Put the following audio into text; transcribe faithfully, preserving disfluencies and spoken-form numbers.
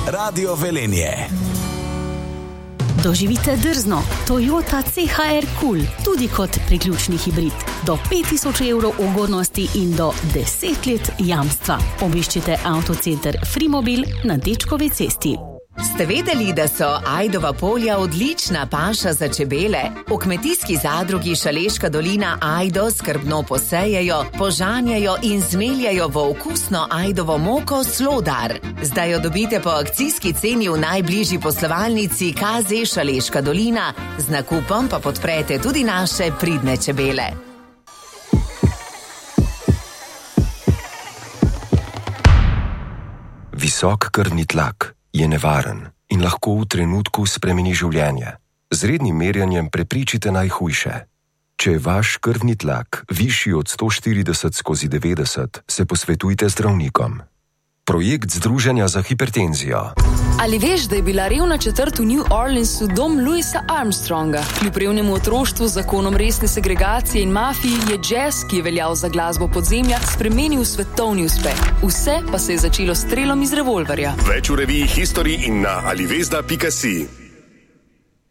Radio Velenje. Doživite drzno Toyota C H R Cool, tudi kot priključni hibrid. Do pet tisoč evrov ugodnosti in do deset let jamstva. Obiščite avtocenter Frimobil na Dečkovi cesti. Ste vedeli, da so ajdova polja odlična paša za čebele? V kmetijski zadrugi Šaleška dolina ajdo skrbno posejejo, požanjajo in zmeljajo v okusno ajdovo moko Slodar. Zdaj jo dobite po akcijski ceni v najbližji poslovalnici K Z Šaleška dolina, z nakupom pa podprete tudi naše pridne čebele. Visok krvni tlak je nevaren in lahko v trenutku spremeni življenje. Z rednim merjanjem preprečite najhujše. Če je vaš krvni tlak višji od sto štirideset skozi devetdeset, se posvetujte z zdravnikom. Projekt Združenja za hipertenzijo. Ali veš, da je bila revna četrt v New Orleansu dom Louisa Armstronga? Kljub revnemu otroštvu, zakonom resne segregacije in mafiji je jazz, ki je veljal za glasbo podzemlja, spremenil v svetovni uspeh. Vse pa se je začelo s strelom iz revolverja. Več v reviji History in na alivezda pika si.